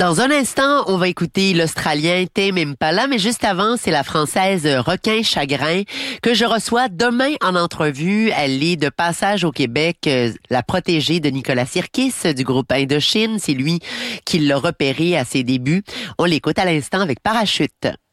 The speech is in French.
Dans un instant, on va écouter l'Australien Tame Impala, mais juste avant, c'est la Française Requin Chagrin que je reçois demain en entrevue. Elle est de passage au Québec, la protégée de Nicolas Sirkis du groupe Indochine. C'est lui qui l'a repérée à ses débuts. On l'écoute à l'instant avec Parachute.